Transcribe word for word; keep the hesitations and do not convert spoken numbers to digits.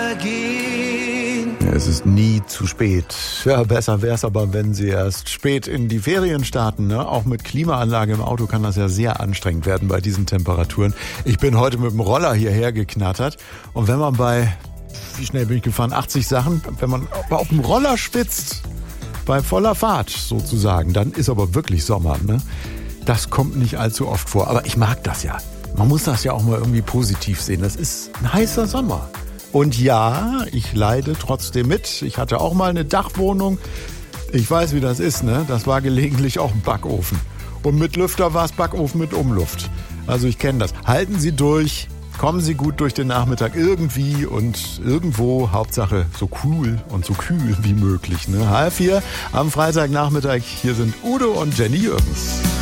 vergehen. Es ist nie zu spät. Ja, besser wär's aber, wenn Sie erst spät in die Ferien starten. Ne? Auch mit Klimaanlage im Auto kann das ja sehr anstrengend werden bei diesen Temperaturen. Ich bin heute mit dem Roller hierher geknattert. Und wenn man bei, wie schnell bin ich gefahren, achtzig Sachen, wenn man auf dem Roller schwitzt, bei voller Fahrt sozusagen, dann ist aber wirklich Sommer. Ne? Das kommt nicht allzu oft vor. Aber ich mag das ja. Man muss das ja auch mal irgendwie positiv sehen. Das ist ein heißer Sommer. Und ja, ich leide trotzdem mit. Ich hatte auch mal eine Dachwohnung. Ich weiß, wie das ist, ne? Das war gelegentlich auch ein Backofen. Und mit Lüfter war es Backofen mit Umluft. Also ich kenne das. Halten Sie durch. Kommen Sie gut durch den Nachmittag irgendwie und irgendwo. Hauptsache so cool und so kühl wie möglich. Ne? Halb vier am Freitagnachmittag. Hier sind Udo und Jenny Jürgens.